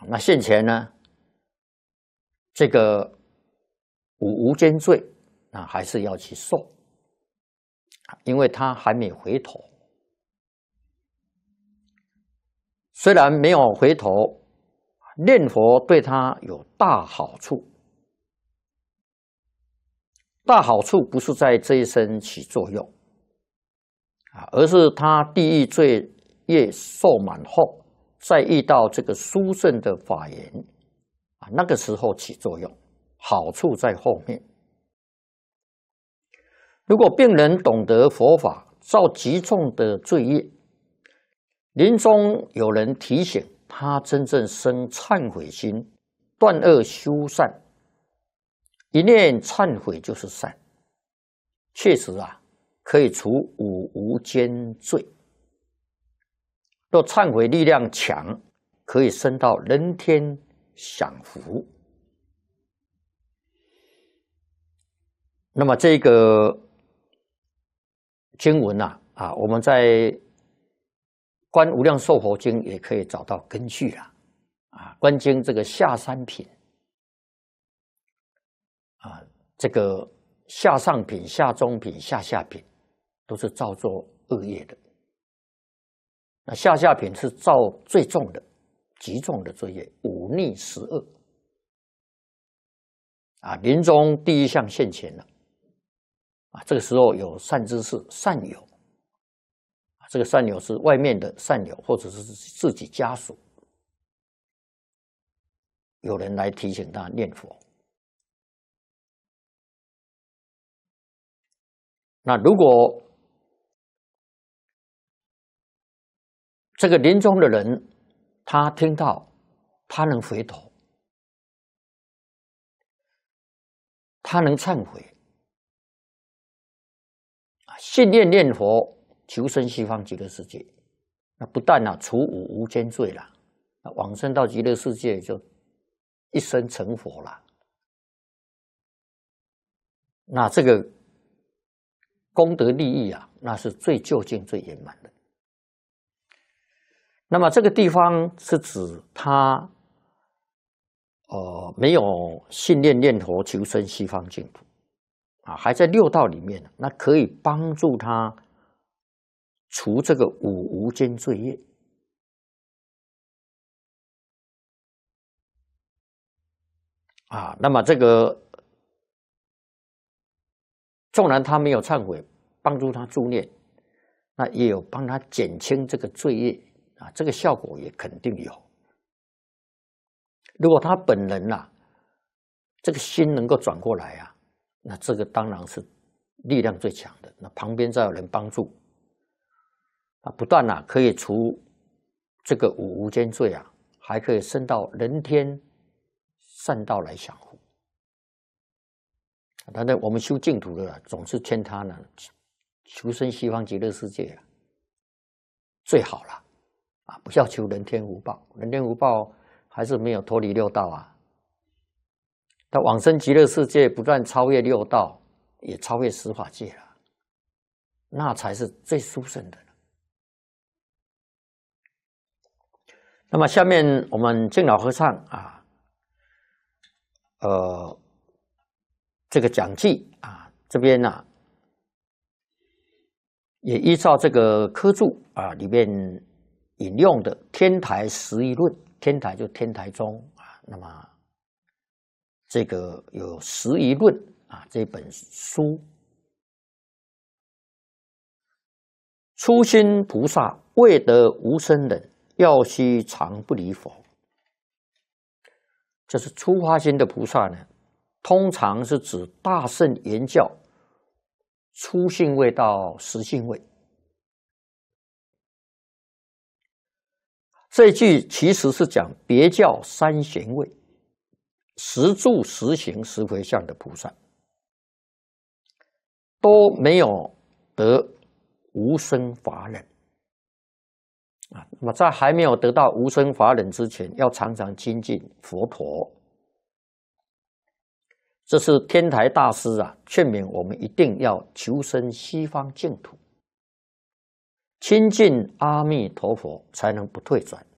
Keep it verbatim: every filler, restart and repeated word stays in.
那现前呢，这个五无间罪啊，还是要去受，因为他还没回头。虽然没有回头，念佛对他有大好处。大好处不是在这一生起作用啊，而是他地狱罪业受满后，再遇到这个殊胜的法缘啊，那个时候起作用，好处在后面。如果病人懂得佛法，造极重的罪业，临终有人提醒他，真正生忏悔心，断恶修善。一念忏悔就是善，确实啊，可以除五无间罪。若忏悔力量强，可以升到人天享福。那么这个经文啊，啊，我们在《观无量寿佛经》也可以找到根据了。啊，《观经》这个下三品。啊，这个下上品、下中品、下下品，都是造作恶业的。那下下品是造最重的、极重的罪业，五逆十恶。啊，临终第一项现前了。啊，这个时候有善知识、善友。啊，这个善友是外面的善友，或者是自己家属，有人来提醒他念佛。那如果这个临终的人，他听到，他能回头，他能忏悔，啊，信念念佛，求生西方极乐世界，那不但啊除五无间罪了，往生到极乐世界就一生成佛了。那这个功德利益啊，那是最究竟、最圆满的。那么这个地方是指他，呃，没有信念念佛求生西方净土，啊，还在六道里面，那可以帮助他除这个五无间罪业。啊，那么这个。纵然他没有忏悔，帮助他助念，那也有帮他减轻这个罪业啊，这个效果也肯定有。如果他本人呐、啊，这个心能够转过来啊，那这个当然是力量最强的。那旁边再有人帮助，啊，不但啊可以除这个五无间罪啊，还可以升到人天善道来享福。当然，我们修净土的总是劝他呢，求生西方极乐世界啊，最好了啊！不要求人天福报，人天福报还是没有脱离六道啊。他往生极乐世界，不但超越六道，也超越十法界了，那才是最殊胜的。那么下面我们净老和尚啊，呃。这个讲记啊，这边呢、啊、也依照这个科注啊里面引用的《天台十一论》，天台就天台宗啊，那么这个有十一论啊这本书，初心菩萨未得无生忍，要须常不离佛。这是初发心的菩萨呢。通常是指大乘言教初信位到实信位。这一句其实是讲别教三贤位，实住实行实回向的菩萨，都没有得无生法忍啊。那么在还没有得到无生法忍之前，要常常亲近佛陀。这是天台大师啊，劝勉我们一定要求生西方净土，亲近阿弥陀佛，才能不退转。